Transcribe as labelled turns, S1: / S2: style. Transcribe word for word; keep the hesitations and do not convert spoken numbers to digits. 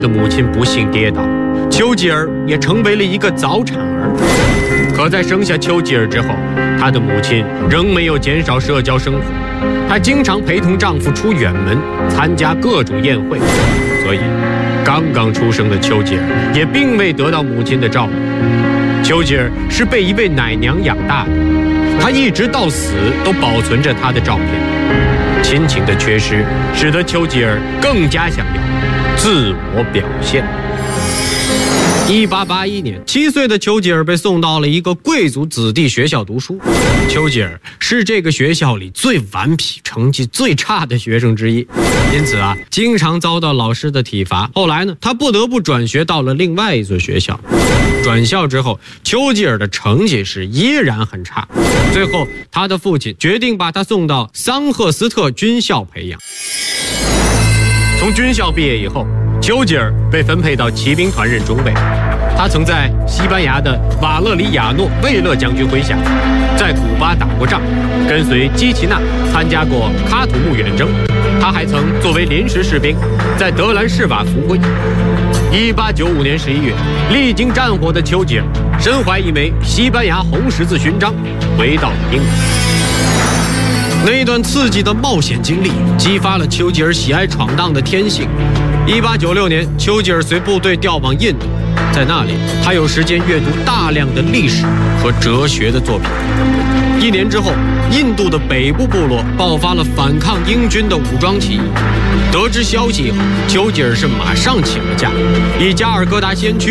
S1: 的母亲不幸跌倒，丘吉尔也成为了一个早产儿。可在生下丘吉尔之后，她的母亲仍没有减少社交生活，她经常陪同丈夫出远门，参加各种宴会，所以刚刚出生的丘吉尔也并未得到母亲的照顾。丘吉尔是被一位奶娘养大的，她一直到死都保存着她的照片。亲情的缺失使得丘吉尔更加想要自我表现。一八八一年，七岁的丘吉尔被送到了一个贵族子弟学校读书。丘吉尔是这个学校里最顽皮、成绩最差的学生之一，因此啊，经常遭到老师的体罚。后来呢，他不得不转学到了另外一所学校。转校之后，丘吉尔的成绩是依然很差。最后，他的父亲决定把他送到桑赫斯特军校培养。从军校毕业以后，丘吉尔被分配到骑兵团任中尉。他曾在西班牙的瓦勒里亚诺魏勒将军麾下，在古巴打过仗，跟随基奇纳参加过喀土穆远征。他还曾作为临时士兵在德兰士瓦服役。一八九五年十一月，历经战火的丘吉尔身怀一枚西班牙红十字勋章，回到了英国。那一段刺激的冒险经历激发了丘吉尔喜爱闯荡的天性。一八九六年，丘吉尔随部队调往印度，在那里他有时间阅读大量的历史和哲学的作品。一年之后，印度的北部部落爆发了反抗英军的武装起义。得知消息以后，丘吉尔是马上请了假，以加尔各答先驱